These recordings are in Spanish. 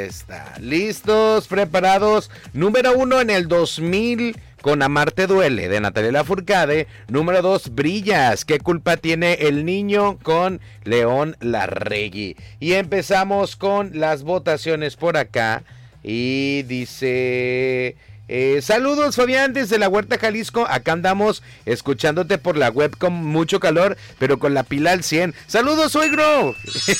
está. ¿Listos? ¿Preparados? Número 1 en el 2000 con Amarte Duele, de Natalia Lafourcade. Número 2, Brillas. ¿Qué culpa tiene el niño? Con León Larregui. Y empezamos con las votaciones por acá. Y dice... saludos, Fabián, desde la Huerta, Jalisco. Acá andamos escuchándote por la web con mucho calor, pero con la pila al 100. ¡Saludos, suegro!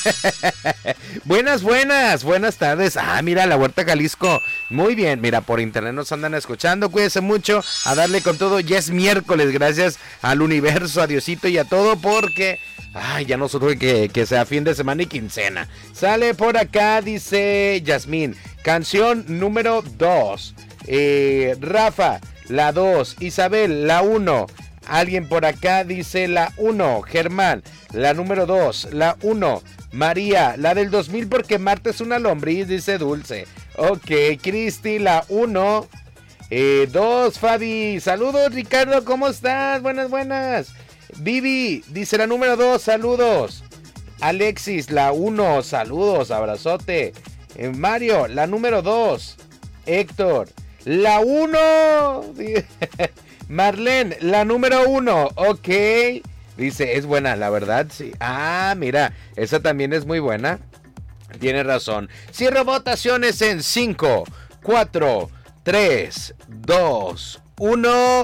Buenas tardes. Mira, la Huerta, Jalisco. Muy bien, mira, por internet nos andan escuchando. Cuídense mucho, a darle con todo. Ya es miércoles, gracias al universo, a Diosito y a todo, porque... ya nosotros que sea fin de semana y quincena. Sale por acá, dice Yasmín. Canción número 2. Rafa, la 2. Isabel, la 1. Alguien por acá dice la 1. Germán, la número 2. La 1. María, la del 2000 porque Marta es una lombriz, dice Dulce. Ok, Cristi, la 1. 2, Fabi. Saludos, Ricardo, ¿cómo estás? Buenas. Vivi, dice la número 2, saludos. Alexis, la 1, saludos, abrazote. Mario, la número 2. Héctor, la 1. Marlene, la número 1. Ok. Dice, es buena, la verdad, sí. Mira, esa también es muy buena. Tiene razón. Cierro votaciones en 5, 4, 3, 2, 1.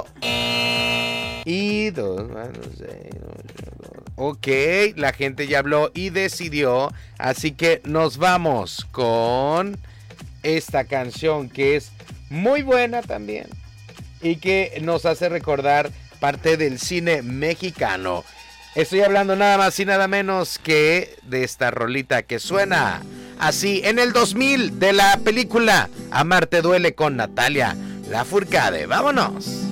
Y 2. Ok, la gente ya habló y decidió. Así que nos vamos con esta canción que es muy buena también. Y que nos hace recordar parte del cine mexicano. Estoy hablando nada más y nada menos que de esta rolita que suena así en el 2000 de la película Amarte Duele con Natalia Lafourcade. ¡Vámonos!